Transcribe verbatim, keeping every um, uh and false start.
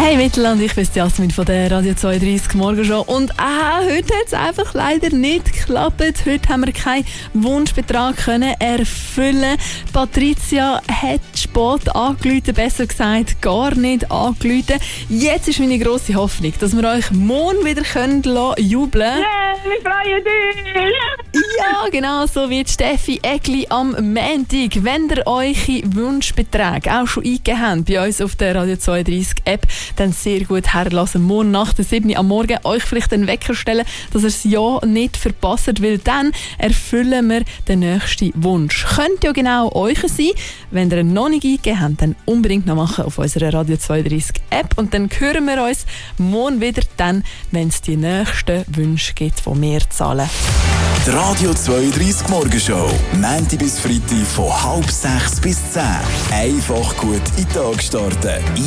Hey Mittelland, ich bin Jasmin von der Radio zweiunddreißig Morgenshow und ah, heute hat es einfach leider nicht geklappt. Heute haben wir keinen Wunschbetrag können erfüllen. Patricia hat spät angerufen, besser gesagt gar nicht angerufen. Jetzt ist meine grosse Hoffnung, dass wir euch morgen wieder können jubeln können. Yeah, wir freuen uns! Ja, genau so wie Steffi Egli am Montag. Wenn ihr eure Wunschbeträge auch schon eingegeben habt bei uns auf der Radio zweiunddreißig App, dann sehr gut herlassen. Morgen nach der sieben Uhr am Morgen euch vielleicht den Wecker stellen, dass ihr es ja nicht verpasst, weil dann erfüllen wir den nächsten Wunsch. Könnte ja genau euch sein. Wenn ihr ihn noch nicht eingegeben habt, dann unbedingt noch machen auf unserer Radio zweiunddreißig App und dann hören wir uns morgen wieder, dann, wenn es die nächsten Wünsche gibt, die wir zahlen. Die Radio zweiunddreißig Morgenshow. Montag bis Freitag von halb sechs bis zehn. Einfach gut in den Tag starten.